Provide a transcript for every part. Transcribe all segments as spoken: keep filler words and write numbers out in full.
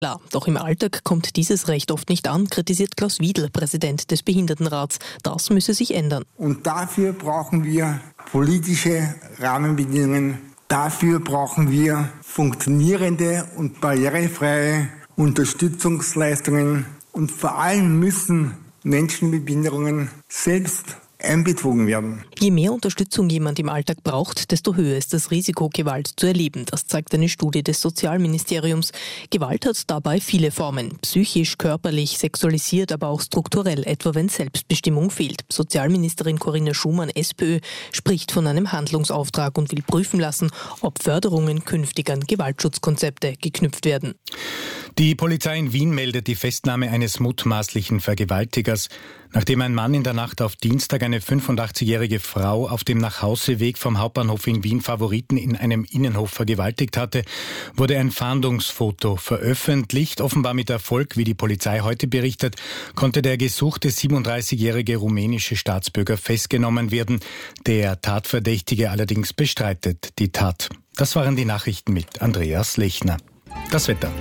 Klar, doch im Alltag kommt dieses Recht oft nicht an, kritisiert Klaus Wiedl, Präsident des Behindertenrats. Das müsse sich ändern. Und dafür brauchen wir politische Rahmenbedingungen. Dafür brauchen wir funktionierende und barrierefreie Unterstützungsleistungen. Und vor allem müssen Menschen mit Behinderungen selbst einbezogen werden. Je mehr Unterstützung jemand im Alltag braucht, desto höher ist das Risiko, Gewalt zu erleben. Das zeigt eine Studie des Sozialministeriums. Gewalt hat dabei viele Formen. Psychisch, körperlich, sexualisiert, aber auch strukturell, etwa wenn Selbstbestimmung fehlt. Sozialministerin Corinna Schumann, SPÖ, spricht von einem Handlungsauftrag und will prüfen lassen, ob Förderungen künftig an Gewaltschutzkonzepte geknüpft werden. Die Polizei in Wien meldet die Festnahme eines mutmaßlichen Vergewaltigers, nachdem ein Mann in der Nacht auf Dienstag eine fünfundachtzigjährige Frau auf dem Nachhauseweg vom Hauptbahnhof in Wien Favoriten in einem Innenhof vergewaltigt hatte, wurde ein Fahndungsfoto veröffentlicht. Offenbar mit Erfolg, wie die Polizei heute berichtet, konnte der gesuchte siebenunddreißigjährige rumänische Staatsbürger festgenommen werden. Der Tatverdächtige allerdings bestreitet die Tat. Das waren die Nachrichten mit Andreas Lechner. Das Wetter.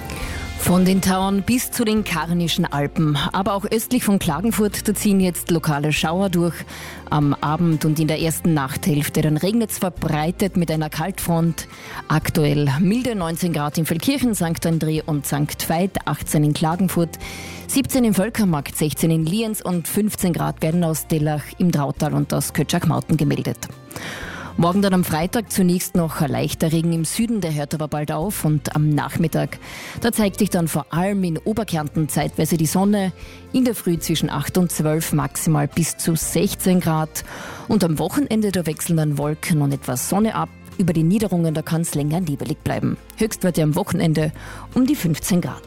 Von den Tauern bis zu den Karnischen Alpen, aber auch östlich von Klagenfurt, da ziehen jetzt lokale Schauer durch. Am Abend und in der ersten Nachthälfte, dann regnet es verbreitet mit einer Kaltfront. Aktuell milde neunzehn Grad in Feldkirchen, Sankt André und Sankt Veit, achtzehn in Klagenfurt, siebzehn im Völkermarkt, sechzehn in Lienz und fünfzehn Grad werden aus Dellach im Drautal und aus Kötschak-Mauten gemeldet. Morgen dann am Freitag zunächst noch ein leichter Regen im Süden, der hört aber bald auf und am Nachmittag, da zeigt sich dann vor allem in Oberkärnten zeitweise die Sonne, in der Früh zwischen acht und zwölf, maximal bis zu sechzehn Grad und am Wochenende da wechseln dann Wolken und etwas Sonne ab, über die Niederungen da kann es länger nebelig bleiben. Höchstwerte am Wochenende um die fünfzehn Grad.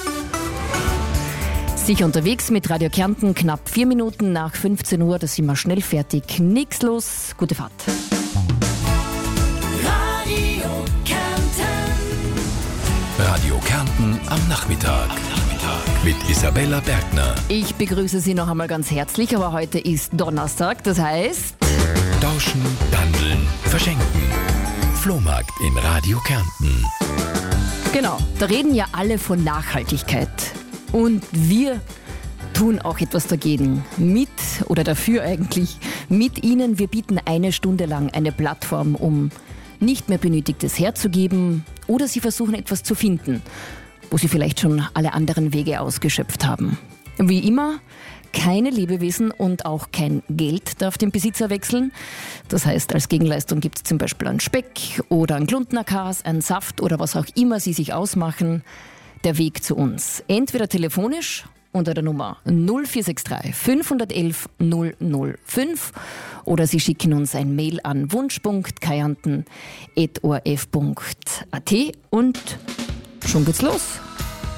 Sicher unterwegs mit Radio Kärnten, knapp vier Minuten nach fünfzehn Uhr, da sind wir schnell fertig. Nix los, gute Fahrt. Radio Kärnten am Nachmittag. Am Nachmittag. Mit Isabella Bergner. Ich begrüße Sie noch einmal ganz herzlich, aber heute ist Donnerstag, das heißt... Tauschen, Dandeln, Verschenken. Flohmarkt in Radio Kärnten. Genau, da reden ja alle von Nachhaltigkeit. Und wir tun auch etwas dagegen. Mit, oder dafür eigentlich, mit Ihnen. Wir bieten eine Stunde lang eine Plattform, um nicht mehr Benötigtes herzugeben, oder Sie versuchen etwas zu finden, wo Sie vielleicht schon alle anderen Wege ausgeschöpft haben. Wie immer, keine Lebewesen und auch kein Geld darf den Besitzer wechseln. Das heißt, als Gegenleistung gibt es zum Beispiel einen Speck oder einen Glundnerkas, einen Saft oder was auch immer Sie sich ausmachen. Der Weg zu uns. Entweder telefonisch unter der Nummer null vier sechs drei fünf eins eins null null fünf oder Sie schicken uns ein Mail an wunsch punkt kärnten at o r f punkt a t und schon geht's los.